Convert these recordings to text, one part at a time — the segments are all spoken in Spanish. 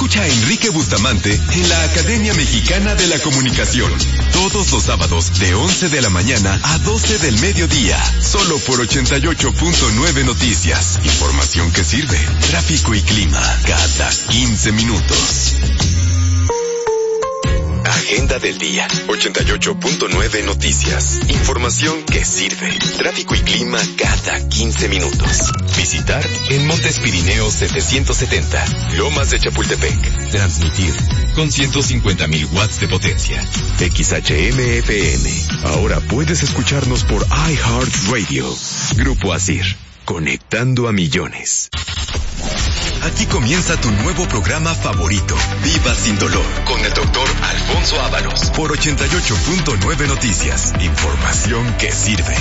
Escucha a Enrique Bustamante en la Academia Mexicana de la Comunicación. Todos los sábados de 11 de la mañana a 12 del mediodía. Solo por 88.9 Noticias. Información que sirve. Tráfico y clima cada 15 minutos. Agenda del día. 88.9 Noticias. Información que sirve. Tráfico y clima cada 15 minutos. Visitar en Montes Pirineos 770. Lomas de Chapultepec. Transmitir con 150,000 watts de potencia. XHM-FM. Ahora puedes escucharnos por iHeartRadio. Grupo ASIR. Conectando a millones. Aquí comienza tu nuevo programa favorito, Viva Sin Dolor, con el doctor Alfonso Ábalos, por 88.9 Noticias. Información que sirve.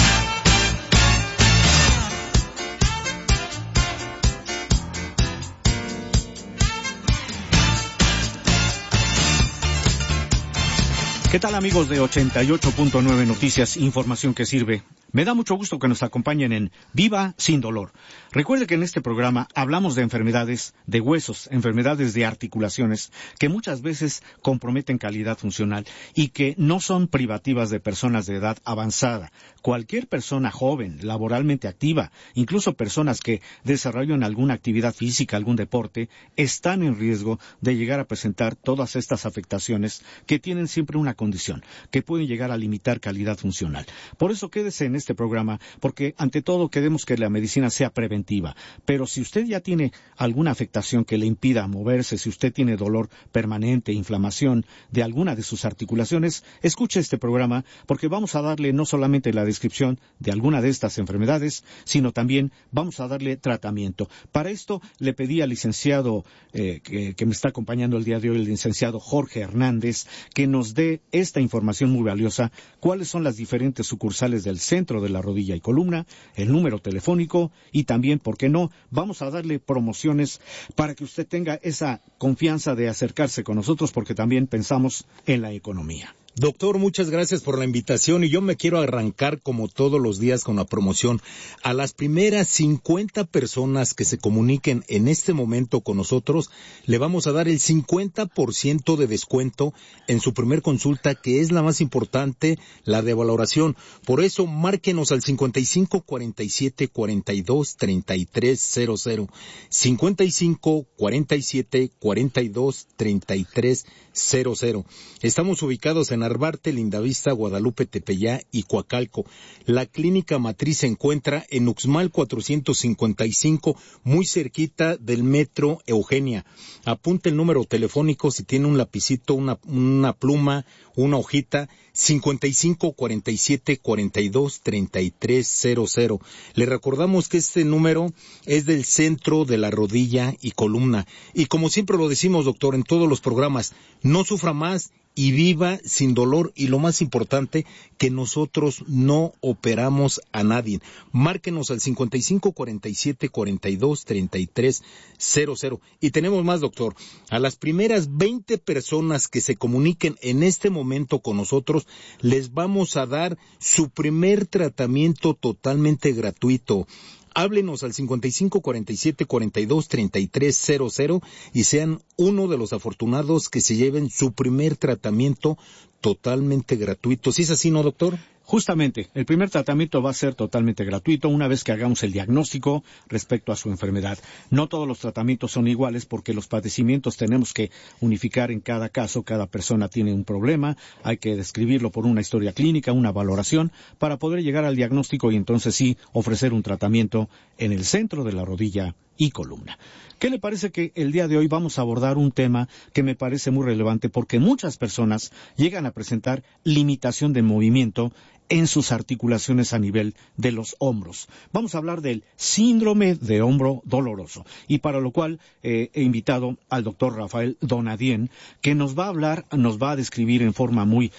¿Qué tal, amigos de 88.9 Noticias, información que sirve? Me da mucho gusto que nos acompañen en Viva Sin Dolor. Recuerde que en este programa hablamos de enfermedades de huesos, enfermedades de articulaciones, que muchas veces comprometen calidad funcional y que no son privativas de personas de edad avanzada. Cualquier persona joven, laboralmente activa, incluso personas que desarrollan alguna actividad física, algún deporte, están en riesgo de llegar a presentar todas estas afectaciones que tienen siempre una condición, que pueden llegar a limitar calidad funcional. Por eso quédese en este programa, porque ante todo queremos que la medicina sea preventiva. Pero si usted ya tiene alguna afectación que le impida moverse, si usted tiene dolor permanente, inflamación de alguna de sus articulaciones, escuche este programa, porque vamos a darle no solamente la descripción de alguna de estas enfermedades, sino también vamos a darle tratamiento. Para esto le pedí al licenciado que me está acompañando el día de hoy, el licenciado Jorge Hernández, que nos dé esta información muy valiosa, cuáles son las diferentes sucursales del centro de la rodilla y columna, el número telefónico y también, ¿por qué no?, vamos a darle promociones para que usted tenga esa confianza de acercarse con nosotros, porque también pensamos en la economía. Doctor, muchas gracias por la invitación y yo me quiero arrancar como todos los días con la promoción. A las primeras 50 personas que se comuniquen en este momento con nosotros, le vamos a dar el 50% de descuento en su primer consulta, que es la más importante, la de valoración. Por eso, márquenos al 55 47 42 33 00. 55 47 42 33 00. Estamos ubicados en Narvarte, Lindavista, Guadalupe, Tepeyá y Coacalco. La clínica matriz se encuentra en Uxmal 455, muy cerquita del metro Eugenia. Apunte el número telefónico si tiene un lapicito, una pluma, una hojita, 55 47 42 33 00. Le recordamos que este número es del centro de la rodilla y columna. Y como siempre lo decimos, doctor, en todos los programas, no sufra más y viva sin dolor, y lo más importante, que nosotros no operamos a nadie. Márquenos al 55 47 42 33 00. Y tenemos más, doctor. A las primeras 20 personas que se comuniquen en este momento con nosotros, les vamos a dar su primer tratamiento totalmente gratuito. Háblenos al 55 47 42 33 00 y sean uno de los afortunados que se lleven su primer tratamiento totalmente gratuito. ¿Sí es así, no, doctor? Justamente, el primer tratamiento va a ser totalmente gratuito una vez que hagamos el diagnóstico respecto a su enfermedad. No todos los tratamientos son iguales porque los padecimientos tenemos que unificar en cada caso. Cada persona tiene un problema, hay que describirlo por una historia clínica, una valoración, para poder llegar al diagnóstico y entonces sí ofrecer un tratamiento en el centro de la rodilla y columna. ¿Qué le parece que el día de hoy vamos a abordar un tema que me parece muy relevante, porque muchas personas llegan a presentar limitación de movimiento en sus articulaciones a nivel de los hombros? Vamos a hablar del síndrome de hombro doloroso, y para lo cual he invitado al doctor Rafael Donadien, que nos va a describir en forma muy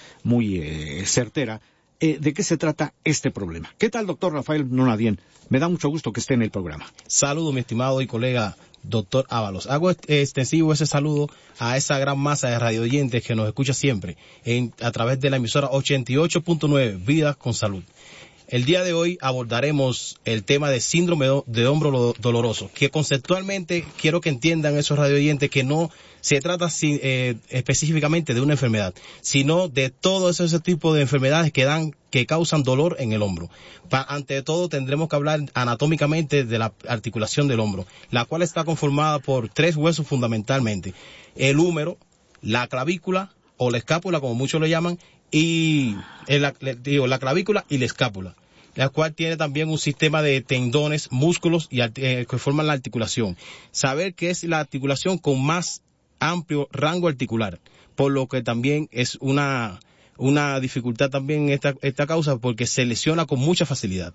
certera de qué se trata este problema. ¿Qué tal, doctor Rafael Donadien? Me da mucho gusto que esté en el programa. Saludos, mi estimado y colega doctor Ábalos. Hago extensivo ese saludo a esa gran masa de radioyentes que nos escucha siempre a través de la emisora 88.9 Vida con Salud. El día de hoy abordaremos el tema de síndrome de hombro doloroso, que conceptualmente quiero que entiendan esos radioyentes que no se trata específicamente de una enfermedad, sino de todo ese tipo de enfermedades que causan dolor en el hombro. Ante todo tendremos que hablar anatómicamente de la articulación del hombro, la cual está conformada por 3 huesos fundamentalmente: el húmero, la clavícula o la escápula, como muchos lo llaman, y la clavícula y la escápula, la cual tiene también un sistema de tendones, músculos que forman la articulación. Saber que es la articulación con más amplio rango articular, por lo que también es una dificultad también esta causa, porque se lesiona con mucha facilidad.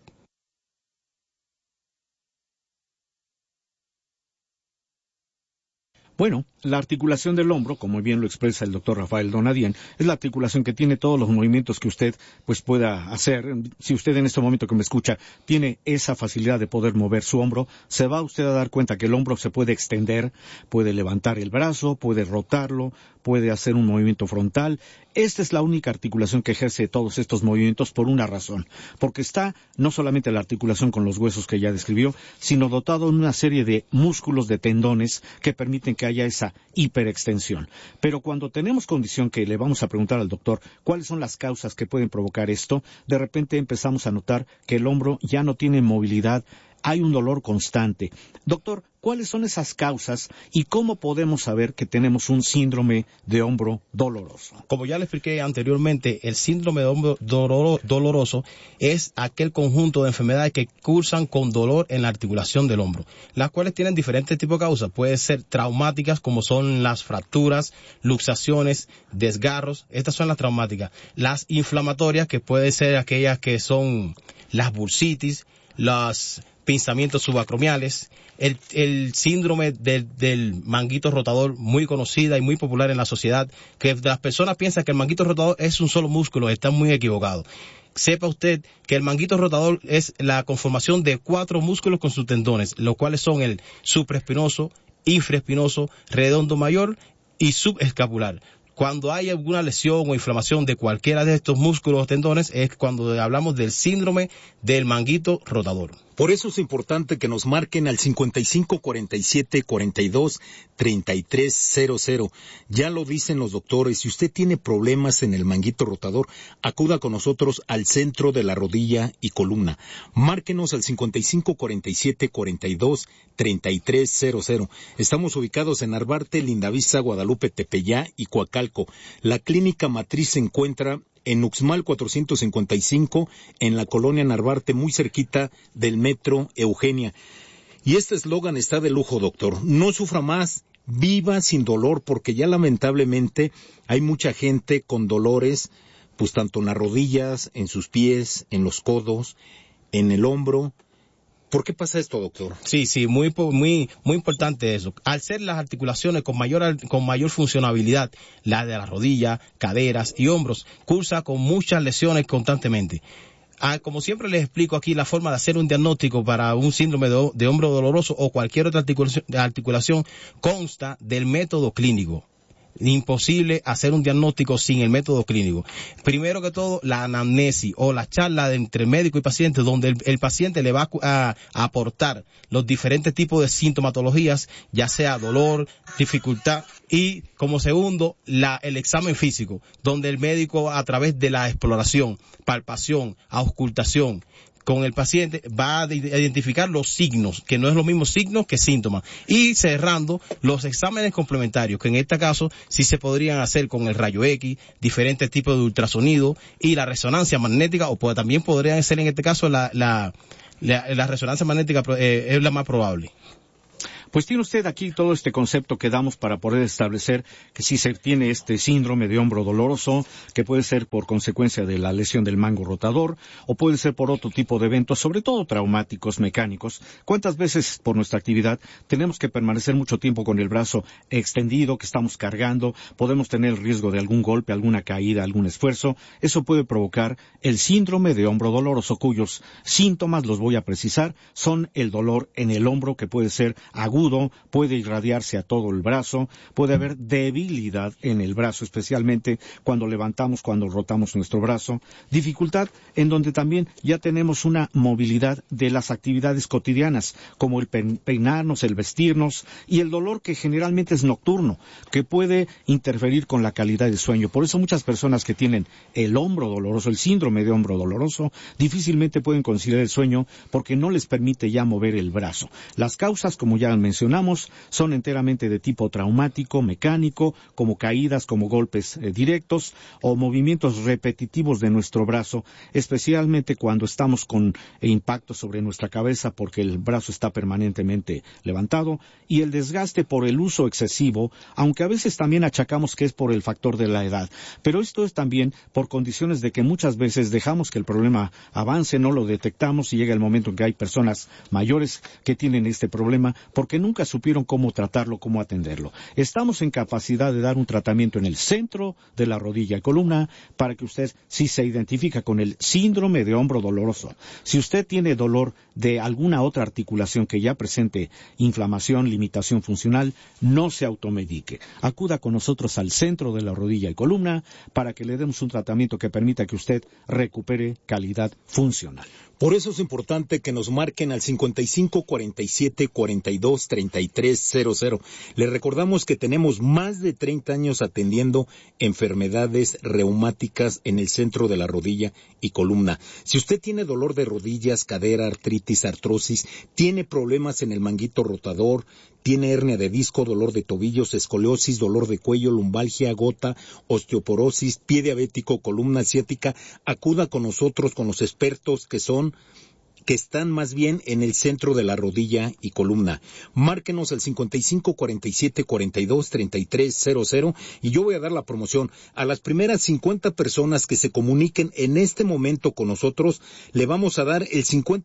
Bueno, la articulación del hombro, como bien lo expresa el doctor Rafael Donadien, es la articulación que tiene todos los movimientos que usted pues pueda hacer. Si usted en este momento que me escucha tiene esa facilidad de poder mover su hombro, se va usted a dar cuenta que el hombro se puede extender, puede levantar el brazo, puede rotarlo, puede hacer un movimiento frontal. Esta es la única articulación que ejerce todos estos movimientos por una razón, porque está no solamente la articulación con los huesos que ya describió, sino dotado de una serie de músculos, de tendones que permiten que haya esa hiperextensión. Pero cuando tenemos condición que le vamos a preguntar al doctor cuáles son las causas que pueden provocar esto, de repente empezamos a notar que el hombro ya no tiene movilidad, hay un dolor constante. Doctor, ¿cuáles son esas causas y cómo podemos saber que tenemos un síndrome de hombro doloroso? Como ya le expliqué anteriormente, el síndrome de hombro doloroso es aquel conjunto de enfermedades que cursan con dolor en la articulación del hombro, las cuales tienen diferentes tipos de causas. Pueden ser traumáticas, como son las fracturas, luxaciones, desgarros. Estas son las traumáticas. Las inflamatorias, que pueden ser aquellas que son las bursitis, los pinzamientos subacromiales, el síndrome del manguito rotador, muy conocida y muy popular en la sociedad, que las personas piensan que el manguito rotador es un solo músculo. Están muy equivocados. Sepa usted que el manguito rotador es la conformación de 4 músculos con sus tendones, los cuales son el supraespinoso, infraespinoso, redondo mayor y subescapular. Cuando hay alguna lesión o inflamación de cualquiera de estos músculos o tendones, es cuando hablamos del síndrome del manguito rotador. Por eso es importante que nos marquen al 5547-42-3300. Ya lo dicen los doctores, si usted tiene problemas en el manguito rotador, acuda con nosotros al centro de la rodilla y columna. Márquenos al 5547-42-3300. Estamos ubicados en Narvarte, Lindavista, Guadalupe, Tepeyá y Coacalco. La clínica matriz se encuentra en Uxmal 455, en la colonia Narvarte, muy cerquita del metro Eugenia. Y este eslogan está de lujo, doctor. No sufra más, viva sin dolor, porque ya lamentablemente hay mucha gente con dolores, pues tanto en las rodillas, en sus pies, en los codos, en el hombro. ¿Por qué pasa esto, doctor? Sí, muy importante eso. Al ser las articulaciones con mayor funcionabilidad, la de la rodilla, caderas y hombros, cursa con muchas lesiones constantemente. Como siempre les explico aquí, la forma de hacer un diagnóstico para un síndrome de hombro doloroso o cualquier otra articulación consta del método clínico. Imposible hacer un diagnóstico sin el método clínico. Primero que todo, la anamnesis o la charla entre médico y paciente, donde el paciente le va a aportar los diferentes tipos de sintomatologías, ya sea dolor, dificultad, y como segundo, el examen físico, donde el médico, a través de la exploración, palpación, auscultación con el paciente, va a identificar los signos, que no es lo mismo signos que síntomas, y cerrando los exámenes complementarios, que en este caso sí se podrían hacer con el rayo X, diferentes tipos de ultrasonido y la resonancia magnética, o también podrían ser en este caso la resonancia magnética es la más probable. Pues tiene usted aquí todo este concepto que damos para poder establecer que si se tiene este síndrome de hombro doloroso, que puede ser por consecuencia de la lesión del mango rotador, o puede ser por otro tipo de eventos, sobre todo traumáticos, mecánicos. ¿Cuántas veces por nuestra actividad tenemos que permanecer mucho tiempo con el brazo extendido, que estamos cargando? Podemos tener el riesgo de algún golpe, alguna caída, algún esfuerzo. Eso puede provocar el síndrome de hombro doloroso, cuyos síntomas, los voy a precisar, son el dolor en el hombro, que puede ser agudo, velludo, puede irradiarse a todo el brazo, puede haber debilidad en el brazo, especialmente cuando levantamos, cuando rotamos nuestro brazo, dificultad en donde también ya tenemos una movilidad de las actividades cotidianas, como el peinarnos, el vestirnos, y el dolor que generalmente es nocturno, que puede interferir con la calidad del sueño. Por eso muchas personas que tienen el hombro doloroso, el síndrome de hombro doloroso, difícilmente pueden conciliar el sueño porque no les permite ya mover el brazo. Las causas, como ya mencionamos, son enteramente de tipo traumático, mecánico, como caídas, como golpes directos o movimientos repetitivos de nuestro brazo, especialmente cuando estamos con impacto sobre nuestra cabeza porque el brazo está permanentemente levantado, y el desgaste por el uso excesivo, aunque a veces también achacamos que es por el factor de la edad. Pero esto es también por condiciones de que muchas veces dejamos que el problema avance, no lo detectamos y llega el momento en que hay personas mayores que tienen este problema porque nunca supieron cómo tratarlo, cómo atenderlo. Estamos en capacidad de dar un tratamiento en el centro de la rodilla y columna para que usted, si se identifica con el síndrome de hombro doloroso, si usted tiene dolor de alguna otra articulación que ya presente inflamación, limitación funcional, no se automedique. Acuda con nosotros al centro de la rodilla y columna para que le demos un tratamiento que permita que usted recupere calidad funcional. Por eso es importante que nos marquen al 55 47 42 33 00. Les recordamos que tenemos más de 30 años atendiendo enfermedades reumáticas en el centro de la rodilla y columna. Si usted tiene dolor de rodillas, cadera, artritis, artrosis, tiene problemas en el manguito rotador, tiene hernia de disco, dolor de tobillos, escoliosis, dolor de cuello, lumbalgia, gota, osteoporosis, pie diabético, columna asiática, acuda con nosotros, con los expertos que están más bien en el centro de la rodilla y columna. Márquenos al 55 47 42 33 00 y yo voy a dar la promoción. A las primeras 50 personas que se comuniquen en este momento con nosotros, le vamos a dar el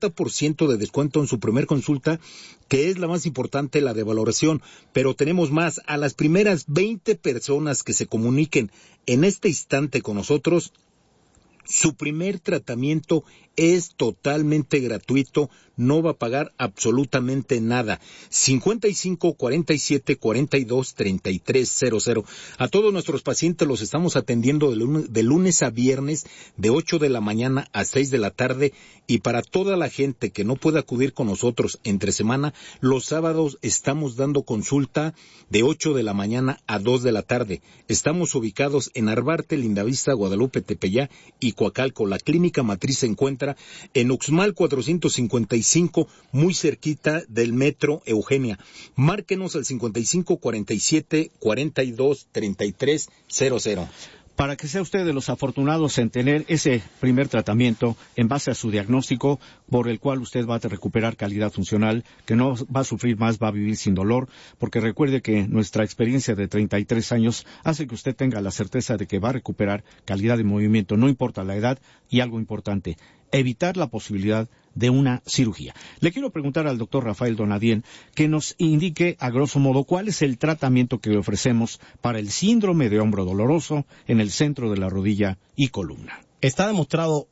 50% de descuento en su primer consulta, que es la más importante, la de valoración. Pero tenemos más. A las primeras 20 personas que se comuniquen en este instante con nosotros, su primer tratamiento es totalmente gratuito, no va a pagar absolutamente nada. 55 47 42 33 00. A todos nuestros pacientes los estamos atendiendo de lunes a viernes de 8 de la mañana a 6 de la tarde, y para toda la gente que no puede acudir con nosotros entre semana, los sábados estamos dando consulta de 8 de la mañana a 2 de la tarde. Estamos ubicados en Arbarte, Lindavista, Guadalupe, Tepeyá y Coacalco. La clínica matriz se encuentra en Uxmal 455, muy cerquita del metro Eugenia. Márquenos al 55 47 42 33 00. Para que sea usted de los afortunados en tener ese primer tratamiento en base a su diagnóstico, por el cual usted va a recuperar calidad funcional, que no va a sufrir más, va a vivir sin dolor, porque recuerde que nuestra experiencia de 33 años hace que usted tenga la certeza de que va a recuperar calidad de movimiento, no importa la edad, y algo importante, evitar la posibilidad de una cirugía. Le quiero preguntar al doctor Rafael Donadien que nos indique a grosso modo cuál es el tratamiento que le ofrecemos para el síndrome de hombro doloroso en el centro de la rodilla y columna. Está demostrado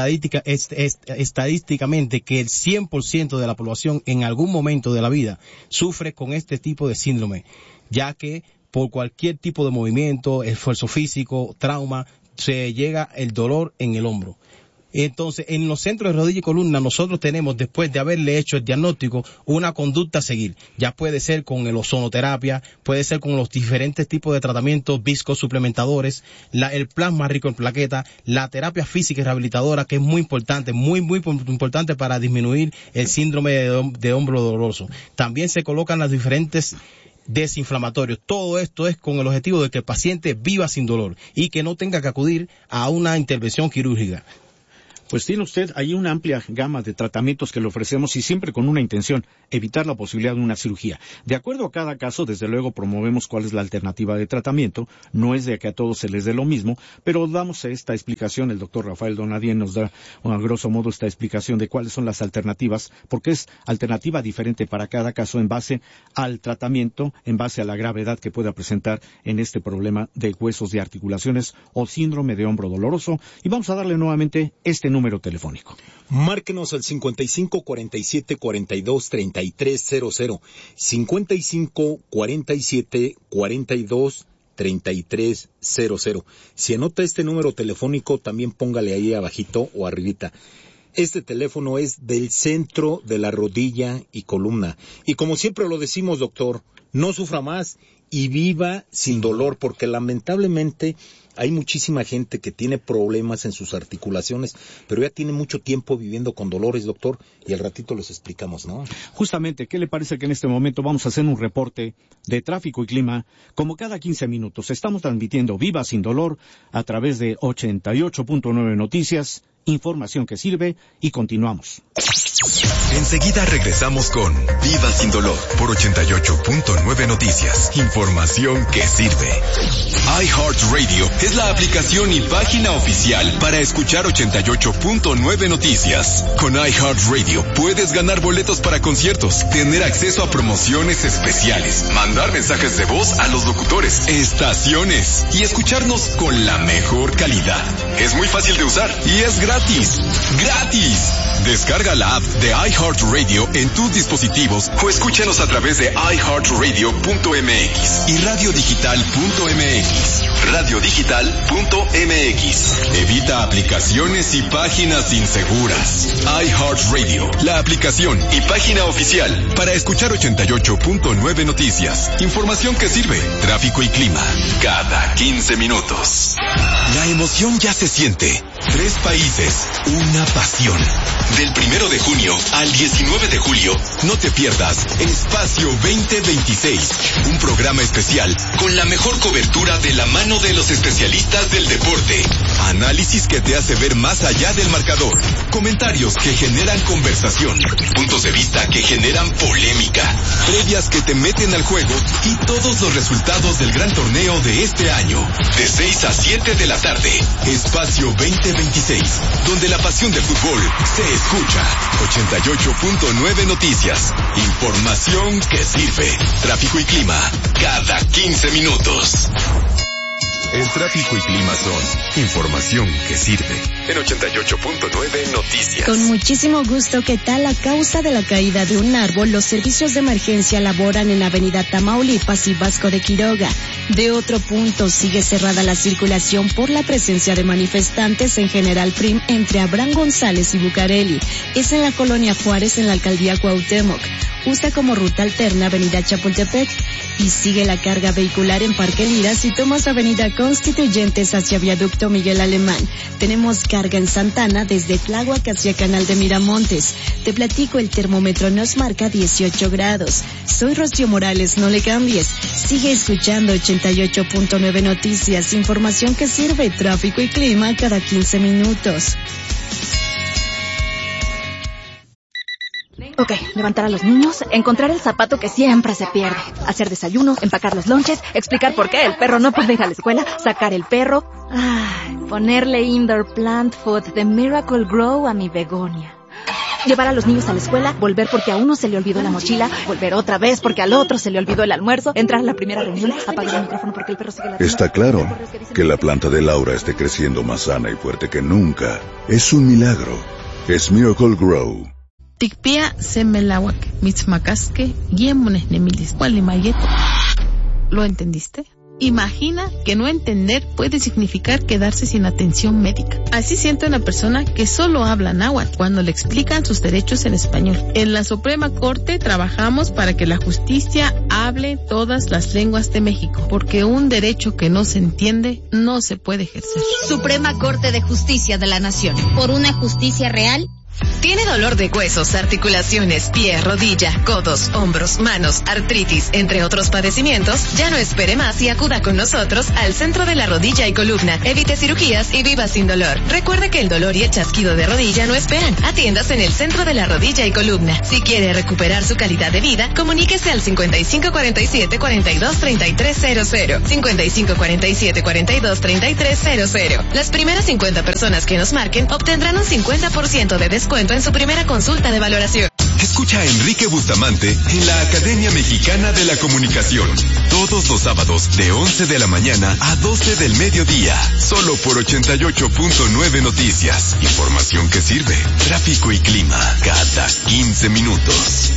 estadísticamente que el 100% de la población en algún momento de la vida sufre con este tipo de síndrome, ya que por cualquier tipo de movimiento, esfuerzo físico, trauma, se llega el dolor en el hombro. Entonces, en los centros de rodilla y columna, nosotros tenemos, después de haberle hecho el diagnóstico, una conducta a seguir. Ya puede ser con el ozonoterapia, puede ser con los diferentes tipos de tratamientos viscosuplementadores, el plasma rico en plaquetas, la terapia física y rehabilitadora, que es muy importante, muy importante para disminuir el síndrome de hombro doloroso. También se colocan las diferentes desinflamatorios. Todo esto es con el objetivo de que el paciente viva sin dolor y que no tenga que acudir a una intervención quirúrgica. Pues tiene usted ahí una amplia gama de tratamientos que le ofrecemos y siempre con una intención, evitar la posibilidad de una cirugía. De acuerdo a cada caso, desde luego promovemos cuál es la alternativa de tratamiento. No es de que a todos se les dé lo mismo, pero damos esta explicación. El doctor Rafael Donadien nos da, a grosso modo, esta explicación de cuáles son las alternativas, porque es alternativa diferente para cada caso en base al tratamiento, en base a la gravedad que pueda presentar en este problema de huesos de articulaciones o síndrome de hombro doloroso. Y vamos a darle nuevamente este número número telefónico. Márquenos al 55 47 42 33 00, 55 47 42 33 00. Si anota este número telefónico, también póngale ahí abajito o arribita. Este teléfono es del centro de la rodilla y columna. Y como siempre lo decimos, doctor, no sufra más y viva sin dolor, porque lamentablemente hay muchísima gente que tiene problemas en sus articulaciones, pero ya tiene mucho tiempo viviendo con dolores, doctor, y al ratito les explicamos, ¿no? Justamente, ¿qué le parece que en este momento vamos a hacer un reporte de tráfico y clima como cada 15 minutos? Estamos transmitiendo Viva Sin Dolor a través de 88.9 Noticias, información que sirve, y continuamos. Enseguida regresamos con Viva Sin Dolor por 88.9 Noticias. Información que sirve. iHeartRadio es la aplicación y página oficial para escuchar 88.9 Noticias. Con iHeartRadio puedes ganar boletos para conciertos, tener acceso a promociones especiales, mandar mensajes de voz a los locutores, estaciones y escucharnos con la mejor calidad. Es muy fácil de usar y es gratis. ¡Gratis! Descarga la app de iHeartRadio en tus dispositivos o escúchanos a través de iHeartRadio.mx y radiodigital.mx. Radiodigital.mx. Evita aplicaciones y páginas inseguras. iHeartRadio, la aplicación y página oficial para escuchar 88.9 Noticias. Información que sirve. Tráfico y clima cada 15 minutos. La emoción ya se siente. 3 países, una pasión. Del 1 de junio al 19 de julio, no te pierdas Espacio 2026, un programa especial con la mejor cobertura de la mano de los especialistas del deporte. Análisis que te hace ver más allá del marcador, comentarios que generan conversación, puntos de vista que generan polémica, previas que te meten al juego y todos los resultados del gran torneo de este año. De 6 a 7 de la tarde, Espacio 2026, donde la pasión del fútbol se escucha. 88.9 Noticias. Información que sirve. Tráfico y clima cada 15 minutos. El tráfico y clima son información que sirve. En 88.9 Noticias. Con muchísimo gusto, ¿qué tal? A causa de la caída de un árbol, los servicios de emergencia laboran en Avenida Tamaulipas y Vasco de Quiroga. De otro punto, sigue cerrada la circulación por la presencia de manifestantes en General Prim entre Abraham González y Bucareli. Es en la Colonia Juárez, en la Alcaldía Cuauhtémoc. Usa como ruta alterna Avenida Chapultepec y sigue la carga vehicular en Parque Lira si tomas Avenida Constituyentes hacia Viaducto Miguel Alemán. Tenemos carga en Santana desde Tláhuac hacia Canal de Miramontes. Te platico, el termómetro nos marca 18 grados. Soy Rocío Morales, no le cambies. Sigue escuchando 88.9 Noticias, información que sirve, tráfico y clima cada 15 minutos. Ok, levantar a los niños, encontrar el zapato que siempre se pierde, hacer desayuno, empacar los lonches, explicar por qué el perro no puede ir a la escuela, sacar el perro, ponerle indoor plant food de Miracle Grow a mi begonia. Llevar a los niños a la escuela, volver porque a uno se le olvidó la mochila, volver otra vez porque al otro se le olvidó el almuerzo, entrar a la primera reunión, apagar el micrófono porque el perro sigue ladrando. Está claro que la planta de Laura esté creciendo más sana y fuerte que nunca. Es un milagro. Es Miracle Grow. Tikpia semelawak, mitzmacasque, guiemones nemilis, gualimayeto. ¿Lo entendiste? Imagina que no entender puede significar quedarse sin atención médica. Así siente una persona que solo habla náhuatl cuando le explican sus derechos en español. En la Suprema Corte trabajamos para que la justicia hable todas las lenguas de México, porque un derecho que no se entiende no se puede ejercer. Suprema Corte de Justicia de la Nación. Por una justicia real. ¿Tiene dolor de huesos, articulaciones, pie, rodilla, codos, hombros, manos, artritis, entre otros padecimientos? Ya no espere más y acuda con nosotros al Centro de la Rodilla y Columna. Evite cirugías y viva sin dolor. Recuerde que el dolor y el chasquido de rodilla no esperan. Atiéndase en el Centro de la Rodilla y Columna. Si quiere recuperar su calidad de vida, comuníquese al 5547-423300. 5547-423300. Las primeras 50 personas que nos marquen obtendrán un 50% de descuento en su primera consulta de valoración. Escucha a Enrique Bustamante en la Academia Mexicana de la Comunicación. Todos los sábados de 11 de la mañana a 12 del mediodía. Solo por 88.9 Noticias. Información que sirve. Tráfico y clima cada 15 minutos.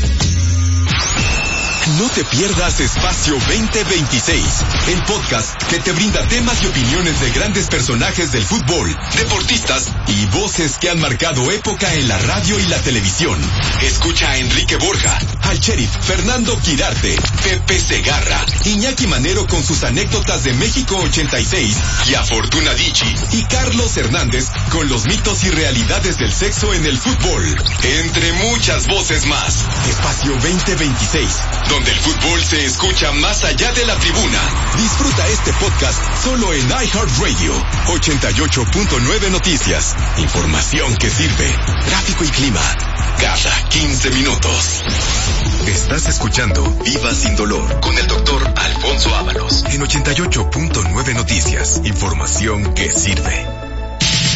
No te pierdas Espacio 2026, el podcast que te brinda temas y opiniones de grandes personajes del fútbol, deportistas y voces que han marcado época en la radio y la televisión. Escucha a Enrique Borja, al sheriff Fernando Quirarte, Pepe Segarra, Iñaki Manero con sus anécdotas de México 86 y a Fortuna Dicci y Carlos Hernández con los mitos y realidades del sexo en el fútbol, entre muchas voces más. Espacio 2026, donde el fútbol se escucha más allá de la tribuna. Disfruta este podcast solo en iHeartRadio. 88.9 Noticias. Información que sirve. Tráfico y clima cada 15 minutos. Estás escuchando Viva Sin Dolor con el doctor Alfonso Ábalos en 88.9 Noticias. Información que sirve.